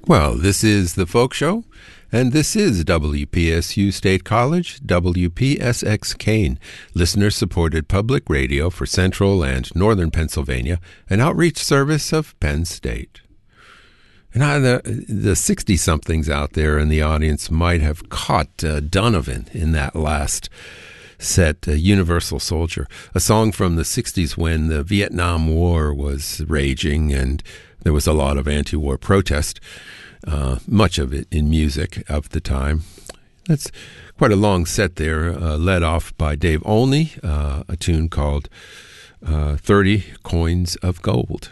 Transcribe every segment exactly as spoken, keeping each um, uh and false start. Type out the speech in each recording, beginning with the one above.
Well, this is the Folk Show, and this is W P S U State College, W P S X Kane, listener-supported public radio for central and northern Pennsylvania, an outreach service of Penn State. And I, the the sixty-somethings out there in the audience might have caught uh, Donovan in that last set, uh, Universal Soldier, a song from the sixties when the Vietnam War was raging and there was a lot of anti-war protest, uh, much of it in music of the time. That's quite a long set there, uh, led off by Dave Olney, uh, a tune called uh, thirty Coins of Gold.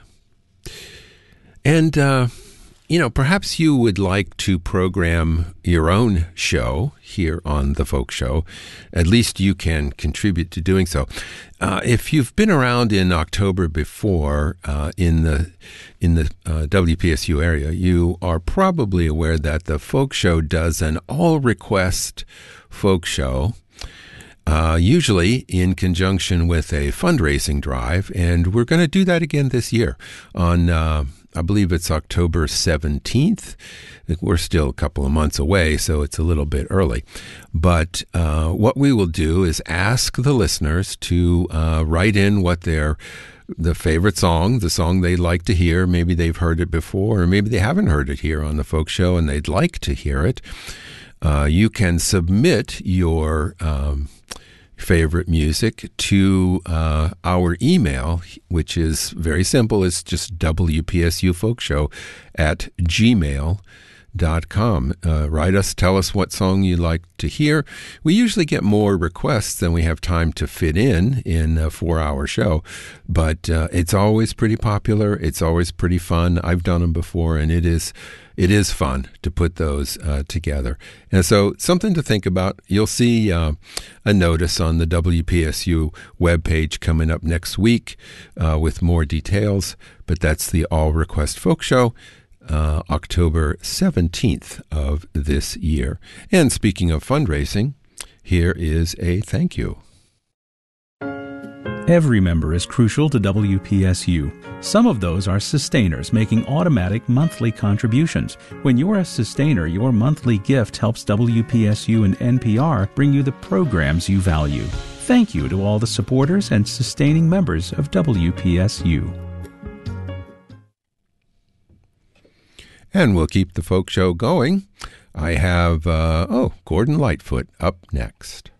And, uh, you know, perhaps you would like to program your own show here on The Folk Show. At least you can contribute to doing so. Uh, if you've been around in October before uh, in the in the uh, W P S U area, you are probably aware that The Folk Show does an all-request folk show, uh, usually in conjunction with a fundraising drive, and we're going to do that again this year on uh, I believe it's October seventeenth. We're still a couple of months away, so it's a little bit early. But uh, what we will do is ask the listeners to uh, write in what their the favorite song, the song they'd like to hear. Maybe they've heard it before, or maybe they haven't heard it here on the Folk Show and they'd like to hear it. Uh, you can submit your um, favorite music to uh, our email, which is very simple. It's just W P S U Folk Show at gmail dot com. Uh, write us, tell us what song you'd like to hear. We usually get more requests than we have time to fit in in a four-hour show, but uh, it's always pretty popular. It's always pretty fun. I've done them before, and it is it is fun to put those uh, together. And so something to think about. You'll see uh, a notice on the W P S U webpage coming up next week uh, with more details, but that's the All Request Folk Show, Uh, October seventeenth of this year. And speaking of fundraising, here is a thank you. Every member is crucial to W P S U. Some of those are sustainers making automatic monthly contributions. When you're a sustainer, your monthly gift helps W P S U and N P R bring you the programs you value. Thank you to all the supporters and sustaining members of W P S U. And we'll keep the folk show going. I have, uh, oh, Gordon Lightfoot up next.